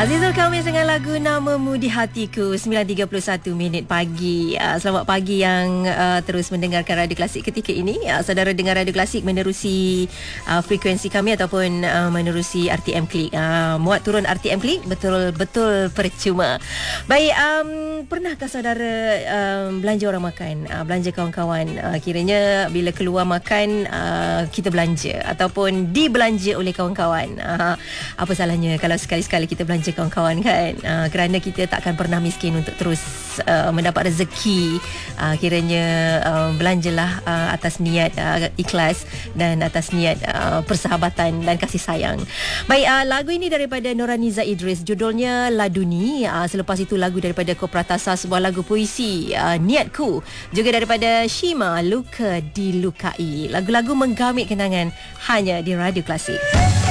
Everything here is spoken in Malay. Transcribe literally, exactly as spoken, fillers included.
Azizul Kamil dengan lagu Namamu di Hatiku. Sembilan tiga puluh satu minit pagi. uh, Selamat pagi yang uh, terus mendengarkan Radio Klasik ketika ini. uh, Saudara dengar Radio Klasik menerusi uh, frekuensi kami ataupun uh, menerusi R T M Klik. uh, Muat turun R T M Klik betul-betul percuma. Baik, um, pernahkah saudara um, belanja orang makan, uh, belanja kawan-kawan? uh, Kiranya bila keluar makan, uh, kita belanja ataupun dibelanja oleh kawan-kawan. uh, Apa salahnya kalau sekali-sekali kita belanja kawan-kawan kan, uh, kerana kita takkan pernah miskin untuk terus uh, mendapat rezeki. uh, kiranya uh, belanjalah uh, atas niat uh, ikhlas dan atas niat uh, persahabatan dan kasih sayang. Baik, uh, lagu ini daripada Noraniza Idris, judulnya Laduni. uh, selepas itu lagu daripada Kopratasa, sebuah lagu puisi, uh, Niatku, juga daripada Shima, Luka Dilukai. Lagu-lagu menggamit kenangan hanya di Radio Klasik.